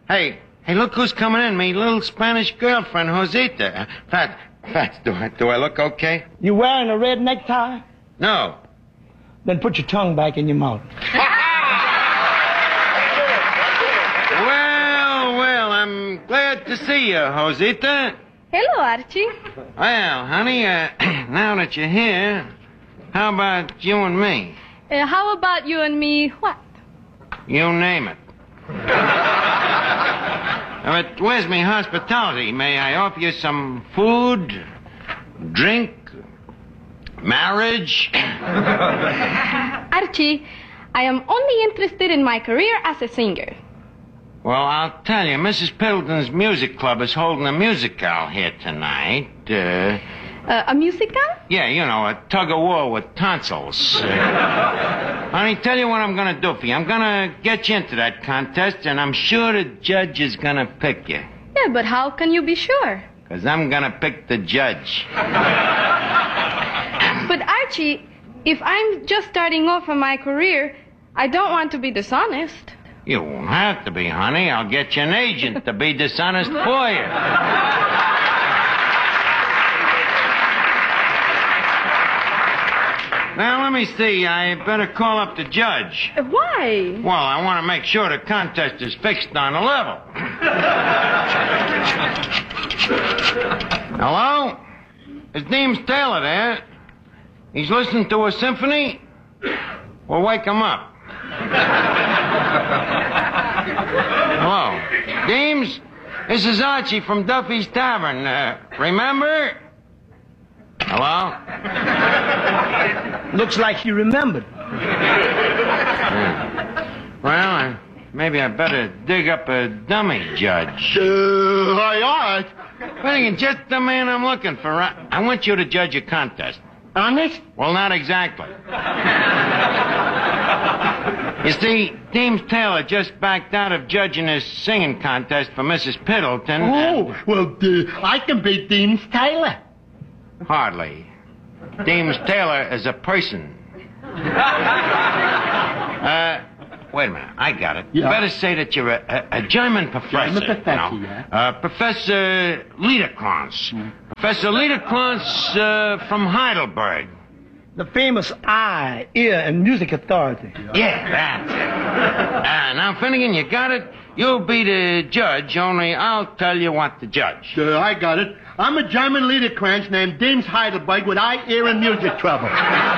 Hey, look who's coming in. Me little Spanish girlfriend, Josita. Fats, do I look okay? You wearing a red necktie? No. Then put your tongue back in your mouth. Well, I'm glad to see you, Josita. Hello, Archie. Well, honey, now that you're here, how about you and me? How about you and me what? You name it. But where's me hospitality? May I offer you some food, drink, marriage? Archie, I am only interested in my career as a singer. Well, I'll tell you, Mrs. Piddleton's music club is holding a musical here tonight. A musical? Yeah, you know, a tug-of-war with tonsils. Honey, tell you what I'm going to do for you. I'm going to get you into that contest, and I'm sure the judge is going to pick you. Yeah, but how can you be sure? Because I'm going to pick the judge. But Archie, if I'm just starting off in my career, I don't want to be dishonest. You won't have to be, honey. I'll get you an agent to be dishonest for you. Now, let me see. I better call up the judge. Why? Well, I want to make sure the contest is fixed on a level. Hello? His name's Taylor there. He's listening to a symphony? Well, wake him up. Hello? Deems? This is Archie from Duffy's Tavern. Remember? Hello? Looks like you remembered. Well, maybe I better dig up a dummy judge. Hi, Art. Finnegan, just the man I'm looking for. I want you to judge a contest. Honest? Well, not exactly. You see, Deems Taylor just backed out of judging his singing contest for Mrs. Piddleton. I can beat Deems Taylor. Hardly. Deems Taylor is a person. Wait a minute. I got it. Yeah. You better say that you're a German professor. German professor, yeah. Professor Liederkranz. Professor Liederkranz from Heidelberg. The famous eye, ear, and music authority. Yeah, that's it. Now, Finnegan, you got it? You'll be the judge, only I'll tell you what to judge. I got it. I'm a German Liederkranz named Deems Heidelberg with eye, ear, and music trouble.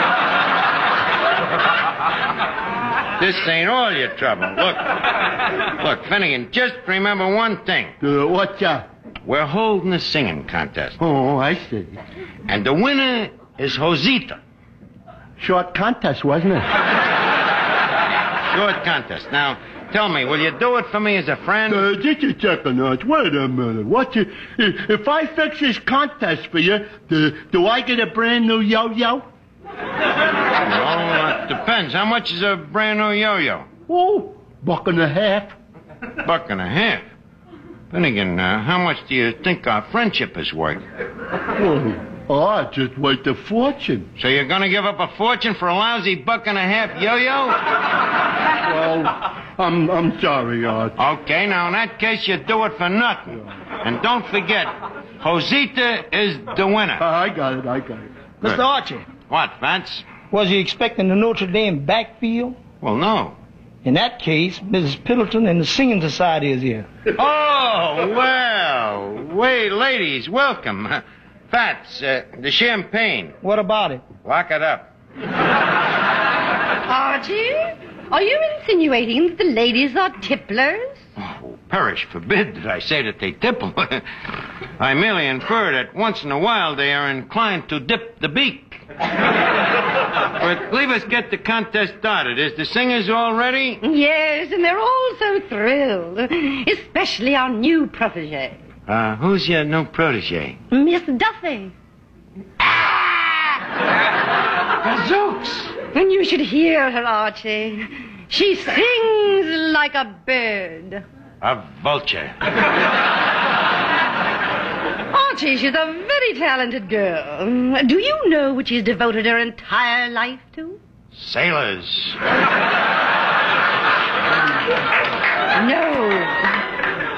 This ain't all your trouble. Look, Finnegan, just remember one thing. What's that? We're holding a singing contest. Oh, I see. And the winner is Josita. Short contest, wasn't it? Short contest. Now, tell me, will you do it for me as a friend? Just a second, Arch. Wait a minute. If I fix this contest for you, do I get a brand new yo-yo? Well, it depends. How much is a brand new yo-yo? Oh, $1.50. $1.50. Finnegan, how much do you think our friendship is worth? I just worth a fortune. So you're going to give up a fortune for a lousy $1.50 yo-yo? Well, I'm sorry, Arch. Okay, now in that case, you do it for nothing. And don't forget, Josita is the winner. I got it. Good. Mr. Archie. What, Vance? Was he expecting the Notre Dame backfield? Well, no. In that case, Mrs. Piddleton and the Singing Society is here. Oh, well. Wait, ladies, welcome. Fats, the champagne. What about it? Lock it up. Archie, are you insinuating that the ladies are tipplers? Oh, perish forbid that I say that they tipple. I merely infer that once in a while they are inclined to dip the beak. But leave us get the contest started. Is the singers all ready? Yes, and they're all so thrilled. Especially our new protege. Who's your new protege? Miss Duffy. Gazooks! And you should hear her, Archie. She sings like a bird. A vulture. Archie, she's a very talented girl. Do you know what she's devoted her entire life to? Sailors. No.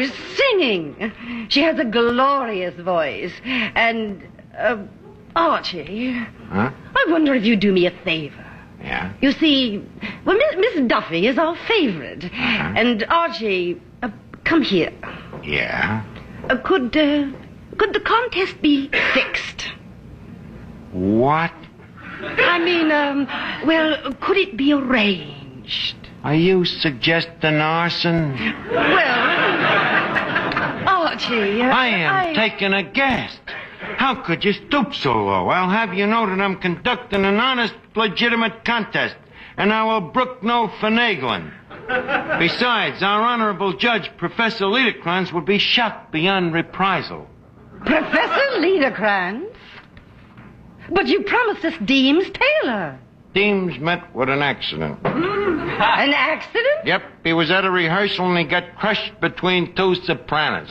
singing. She has a glorious voice. And, Archie, Huh? I wonder if you'd do me a favor. Yeah? You see, well, Miss Duffy is our favorite. Uh-huh. And, Archie, come here. Yeah? Could the contest be fixed? What? I mean, could it be arranged? Are you suggesting arson? Well, Archie... I am taking a guess. How could you stoop so low? I'll have you know that I'm conducting an honest, legitimate contest, and I will brook no finagling. Besides, our honorable judge, Professor Liederkranz, would be shocked beyond reprisal. Professor Liederkranz? But you promised us Deems Taylor. Deems met with an accident. An accident? Yep, he was at a rehearsal and he got crushed between two sopranos.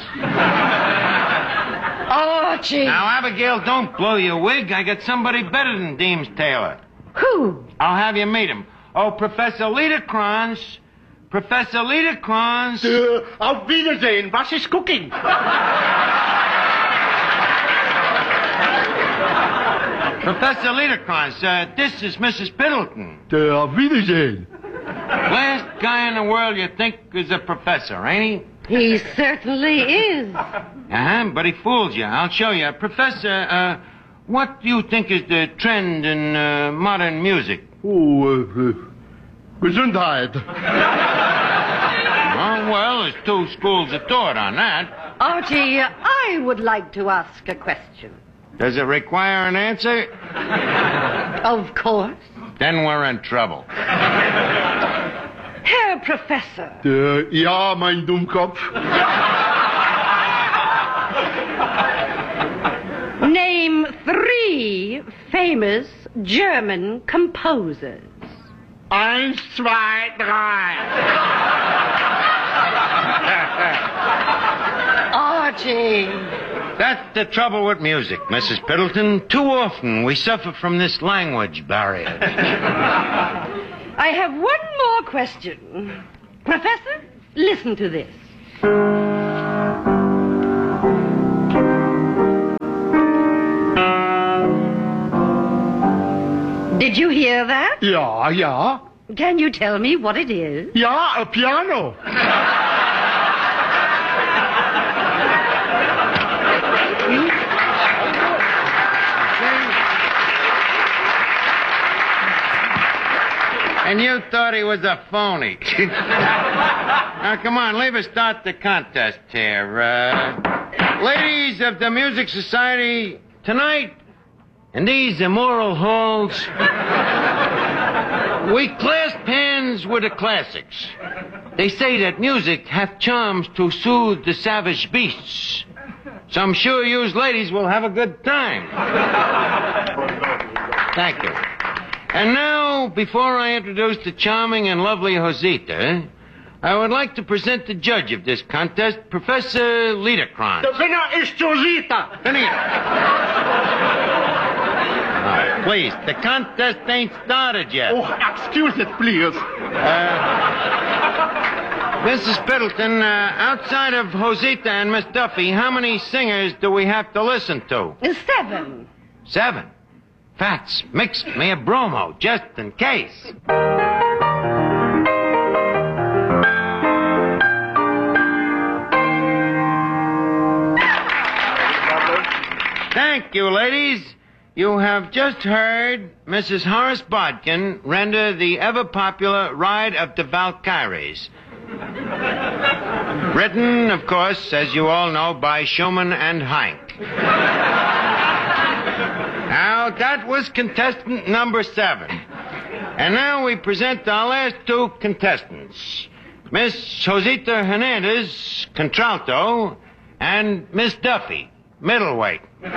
Archie. Now, Abigail, don't blow your wig. I got somebody better than Deems Taylor. Who? I'll have you meet him. Oh, Professor Liederkranz. Professor Liederkranz. Auf Wiedersehen. Was ist cooking? Professor Liederkranz, this is Mrs. Piddleton. Auf Wiedersehen. Last guy in the world you think is a professor, ain't he? He certainly is. Uh-huh, but he fooled you. I'll show you. Professor, what do you think is the trend in modern music? Gesundheit. Oh, well, there's two schools of thought on that. Archie, I would like to ask a question. Does it require an answer? Of course. Then we're in trouble. Herr Professor. Ja, mein Dummkopf. Name 3 famous German composers. 1, 2, 3. Archie. That's the trouble with music, Mrs. Piddleton. Too often we suffer from this language barrier. I have one more question. Professor, listen to this. Did you hear that? Ja, ja. Can you tell me what it is? Ja, a piano. And you thought he was a phony. Now, come on, leave us start the contest here. Ladies of the Music Society, tonight, in these immoral halls, we clasp hands with the classics. They say that music hath charms to soothe the savage beasts. So I'm sure yous ladies will have a good time. Thank you. And now, before I introduce the charming and lovely Josita, I would like to present the judge of this contest, Professor Liederkranz. The winner is Josita. Please, the contest ain't started yet. Oh, excuse it, please. Mrs. Piddleton, outside of Josita and Miss Duffy, how many singers do we have to listen to? 7. 7. Fats, mix me a bromo, just in case. Thank you, ladies. You have just heard Mrs. Horace Bodkin render the ever-popular Ride of the Valkyries. Written, of course, as you all know, by Schumann and Heinck. Now, that was contestant number 7. And now we present our last 2 contestants. Miss Josita Hernandez, contralto, and Miss Duffy, middleweight.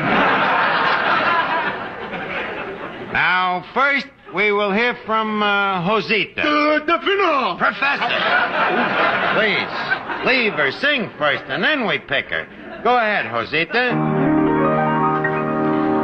Now, first, we will hear from Josita. The winner. Professor! Please, leave her sing first, and then we pick her. Go ahead, Josita.